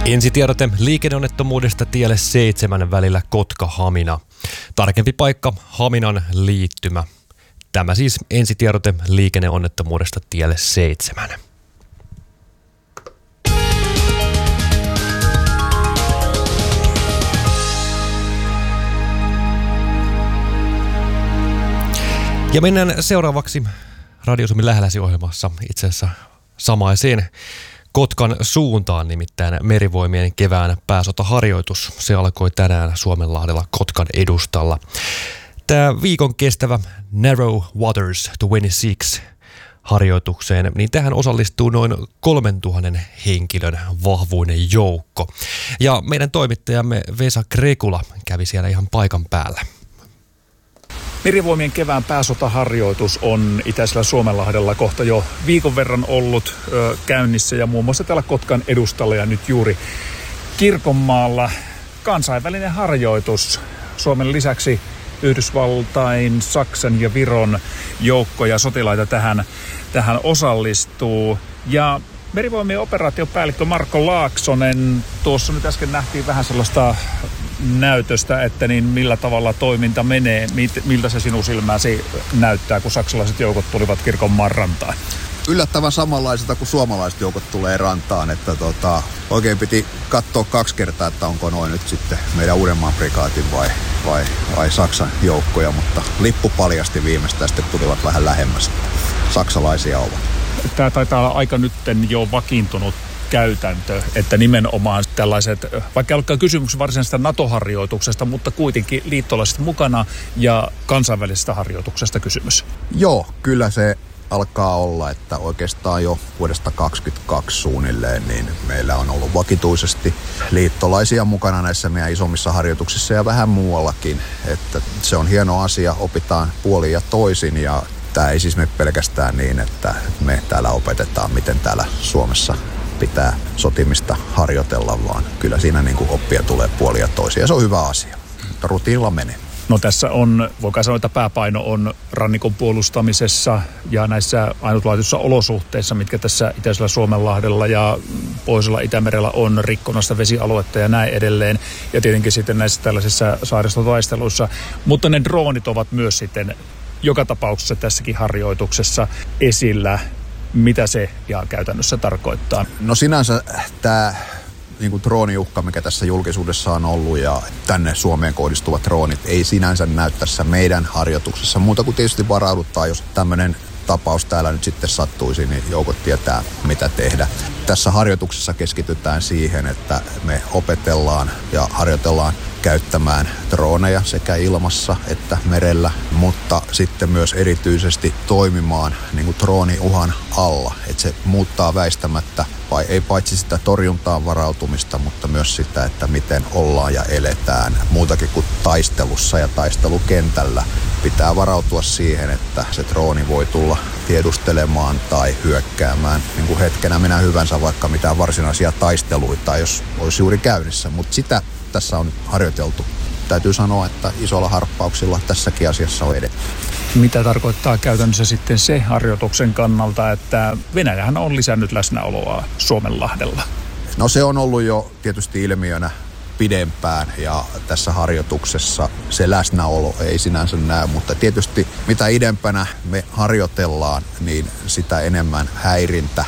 Ensitiedote liikenneonnettomuudesta tielle 7 välillä Kotka-Hamina. Tarkempi paikka Haminan liittymä. Tämä siis ensitiedote liikenneonnettomuudesta tielle 7. Ja mennään seuraavaksi Radio Suomi lähelläsi -ohjelmassa itse asiassa samaiseen Kotkan suuntaan, nimittäin Merivoimien kevään pääsotaharjoitus. Se alkoi tänään Suomenlahdella Kotkan edustalla. Tämä viikon kestävä Narrow Waters 26 harjoitukseen, niin tähän osallistuu noin 3000 henkilön vahvuinen joukko. Ja meidän toimittajamme Vesa Krekula kävi siellä ihan paikan päällä. Merivoimien kevään pääsotaharjoitus on itäisellä Suomenlahdella kohta jo viikon verran ollut käynnissä ja muun muassa täällä Kotkan edustalla ja nyt juuri Kirkonmaalla kansainvälinen harjoitus. Suomen lisäksi Yhdysvaltain, Saksan ja Viron joukkoja sotilaita tähän osallistuu. Ja Merivoimien operaatiopäällikkö Marko Laaksonen, tuossa nyt äsken nähtiin vähän sellaista näytöstä, että niin millä tavalla toiminta menee, miltä se sinun silmäsi näyttää, kun saksalaiset joukot tulivat Kirkonmaan rantaan? Yllättävän samanlaiselta kuin suomalaiset joukot tulee rantaan, että oikein piti katsoa 2 kertaa, että onko noin nyt sitten meidän Uudenmaan prikaatin vai Saksan joukkoja, mutta lippu paljasti viimeistään, sitten tulivat vähän lähemmäs, saksalaisia ovat. Tämä taitaa olla aika nytten jo vakiintunut käytäntö, että nimenomaan tällaiset, vaikka ei olekaan kysymys varsinaisesta NATO-harjoituksesta, mutta kuitenkin liittolaiset mukana ja kansainvälisestä harjoituksesta kysymys. Joo, kyllä se alkaa olla, että oikeastaan jo vuodesta 2022 suunnilleen, niin meillä on ollut vakituisesti liittolaisia mukana näissä meidän isommissa harjoituksissa ja vähän muuallakin, että se on hieno asia, opitaan puolin ja toisin ja tämä ei siis mene pelkästään niin, että me täällä opetetaan, miten täällä Suomessa pitää sotimista harjoitella, vaan kyllä siinä niin kuin oppia tulee puolin ja toisin ja se on hyvä asia, mutta rutiinilla menee. No tässä on, voikaan sanoa, että pääpaino on rannikon puolustamisessa ja näissä ainutlaatuisissa olosuhteissa, mitkä tässä itäisellä Suomenlahdella ja pohjoisella Itämerellä on, rikkonasta vesialuetta ja näin edelleen. Ja tietenkin sitten näissä tällaisissa saaristotaisteluissa. Mutta ne droonit ovat myös sitten joka tapauksessa tässäkin harjoituksessa esillä. Mitä se ihan käytännössä tarkoittaa? No sinänsä tämä drooniuhka, mikä tässä julkisuudessa on ollut ja tänne Suomeen kohdistuvat droonit ei sinänsä näy tässä meidän harjoituksessa. Muuta kuin tietysti varauduttaa, jos tämmöinen tapaus täällä nyt sitten sattuisi, niin joukot tietää mitä tehdä. Tässä harjoituksessa keskitytään siihen, että me opetellaan ja harjoitellaan käyttämään droneja sekä ilmassa että merellä, mutta sitten myös erityisesti toimimaan niin kuin drooniuhan alla. Että se muuttaa väistämättä ei paitsi sitä torjuntaan varautumista, mutta myös sitä, että miten ollaan ja eletään muutakin kuin taistelussa ja taistelukentällä. Pitää varautua siihen, että se drooni voi tulla tiedustelemaan tai hyökkäämään niin kuin hetkenä minä hyvänsä, vaikka mitään varsinaisia taisteluita, jos olisi juuri käynnissä. Mutta sitä tässä on harjoiteltu. Täytyy sanoa, että isolla harppauksilla tässäkin asiassa on edetty. Mitä tarkoittaa käytännössä sitten se harjoituksen kannalta, että Venäjähän on lisännyt läsnäoloa Suomenlahdella? No se on ollut jo tietysti ilmiönä pidempään ja tässä harjoituksessa se läsnäolo ei sinänsä näy, mutta tietysti mitä idempänä me harjoitellaan, niin sitä enemmän häirintä,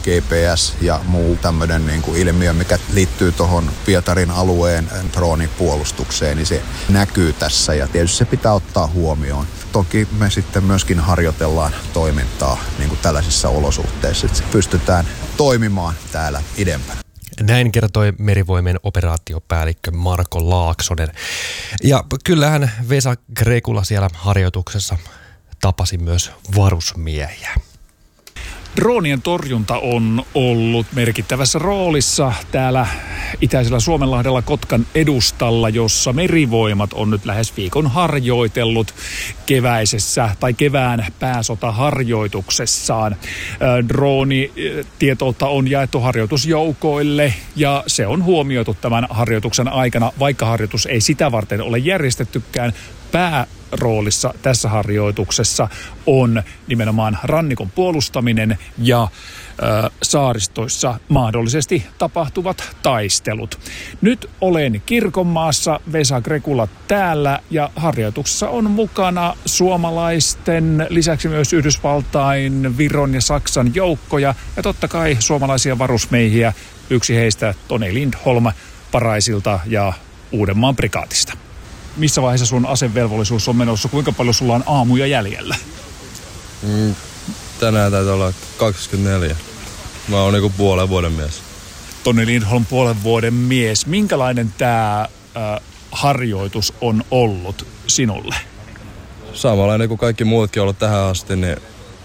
GPS ja muu tämmöinen niin kuin ilmiö, mikä liittyy tuohon Pietarin alueen droonipuolustukseen, niin se näkyy tässä ja tietysti se pitää ottaa huomioon. Toki me sitten myöskin harjoitellaan toimintaa niin kuin tällaisissa olosuhteissa, että pystytään toimimaan täällä idempänä. Näin kertoi Merivoimien operaatiopäällikkö Marko Laaksonen. Ja kyllähän Vesa Krekula siellä harjoituksessa tapasi myös varusmiehiä. Droonien torjunta on ollut merkittävässä roolissa täällä itäisellä Suomenlahdella Kotkan edustalla, jossa Merivoimat on nyt lähes viikon harjoitellut keväisessä tai kevään pääsotaharjoituksessaan. Droonitietoutta on jaettu harjoitusjoukoille ja se on huomioitu tämän harjoituksen aikana, vaikka harjoitus ei sitä varten ole järjestettykään. pääroolissa tässä harjoituksessa on nimenomaan rannikon puolustaminen ja saaristoissa mahdollisesti tapahtuvat taistelut. Nyt olen Kirkonmaassa, Vesa Grekula täällä ja harjoituksessa on mukana suomalaisten lisäksi myös Yhdysvaltain, Viron ja Saksan joukkoja ja totta kai suomalaisia varusmiehiä. Yksi heistä Toni Lindholm Paraisilta ja Uudenmaan prikaatista. Missä vaiheessa sun asevelvollisuus on menossa? Kuinka paljon sulla on aamuja jäljellä? Tänään täytyy olla 24. Mä oon niinku puolen vuoden mies. Toni Lindholm, puolen vuoden mies. Minkälainen tää harjoitus on ollut sinulle? Samanlainen kuin kaikki muutkin on ollut tähän asti, niin...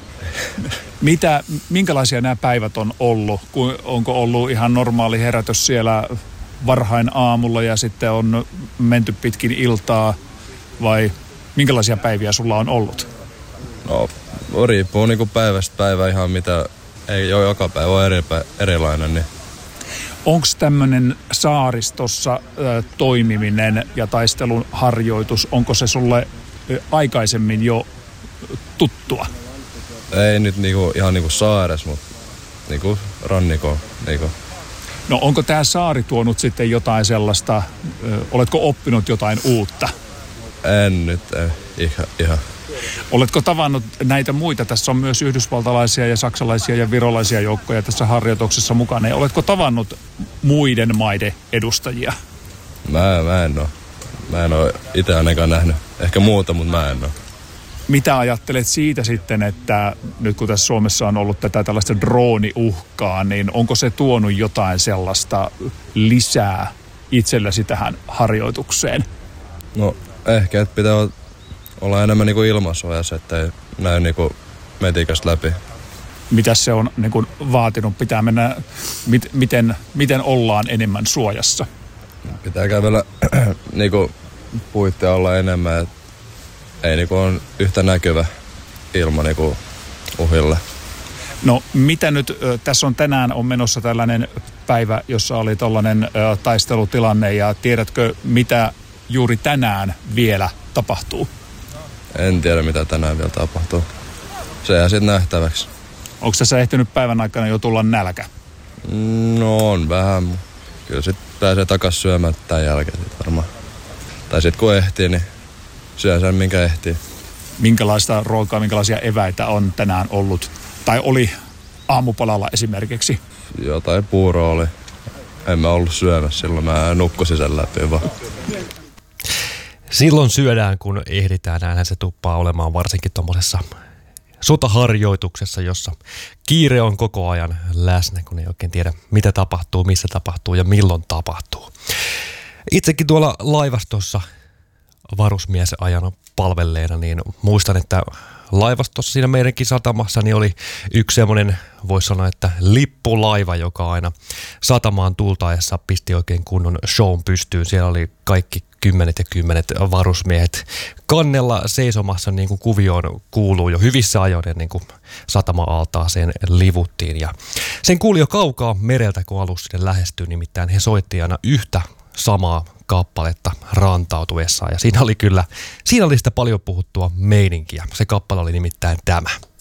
Minkälaisia nämä päivät on ollut? Onko ollut ihan normaali herätys siellä varhain aamulla ja sitten on menty pitkin iltaa vai minkälaisia päiviä sulla on ollut? No, riippuu niinku päivästä päivä ihan mitä, ei ole joka päivä ole erilainen. Niin. Onko tämmöinen saaristossa toimiminen ja taistelun harjoitus, onko se sulle aikaisemmin jo tuttua? Ei nyt niinku, ihan niinku saares, mutta niinku rannikolla. Niinku. No onko tämä saari tuonut sitten jotain sellaista, oletko oppinut jotain uutta? En nyt, ei, ihan. Oletko tavannut näitä muita? Tässä on myös yhdysvaltalaisia ja saksalaisia ja virolaisia joukkoja tässä harjoituksessa mukana. Ja oletko tavannut muiden maiden edustajia? Mä en ole. Mä en ole itse ainakaan nähnyt. Ehkä muuta, mutta mä en ole. Mitä ajattelet siitä sitten, että nyt kun tässä Suomessa on ollut tätä tällaista drooniuhkaa, niin onko se tuonut jotain sellaista lisää itsellesi tähän harjoitukseen? No ehkä, että pitää olla enemmän niin kuin ilmasuojassa, ettei näy niin kuin metikästä läpi. Mitä se on niin kuin vaatinut? Pitää mennä, miten ollaan enemmän suojassa? Pitää kävellä niin kuin puitteja olla enemmän, että ei niin kuin on yhtä näkyvä ilma niin kuin uhille. No mitä nyt, tässä on tänään on menossa tällainen päivä, jossa oli tällainen taistelutilanne ja tiedätkö mitä juuri tänään vielä tapahtuu? En tiedä mitä tänään vielä tapahtuu. Se jää sitten nähtäväksi. Onko tässä ehtinyt päivän aikana jo tulla nälkä? No on vähän. Kyllä sitten pääsee takaisin syömään tämän jälkeen sit varmaan. Tai sitten kun ehtii, niin syö sen minkä ehtii. Minkälaista ruokaa, minkälaisia eväitä on tänään ollut? Tai oli aamupalalla esimerkiksi? Jotain puuroa oli. En mä ollut syömässä silloin, mä nukkusin sen läpi vaan. Silloin syödään, kun ehditään. Näinhän se tuppaa olemaan varsinkin tuommoisessa sotaharjoituksessa, jossa kiire on koko ajan läsnä, kun ei oikein tiedä, mitä tapahtuu, missä tapahtuu ja milloin tapahtuu. Itsekin tuolla laivastossa varusmiesajana palvelleena, niin muistan, että laivastossa siinä meidänkin satamassa niin oli yksi semmoinen, voisi sanoa, että lippulaiva, joka aina satamaan tultaessa pisti oikein kunnon shown pystyyn. Siellä oli kaikki kymmenet ja kymmenet varusmiehet kannella seisomassa, niin kuin kuvioon kuuluu jo hyvissä ajoin, niin kuin satama-altaaseen livuttiin. Ja sen kuuli jo kaukaa mereltä, kun alus sinne lähestyi, nimittäin he soitti aina yhtä samaa kappaletta rantautuessaan. Ja siinä oli sitä paljon puhuttua meininkiä. Se kappale oli nimittäin tämä.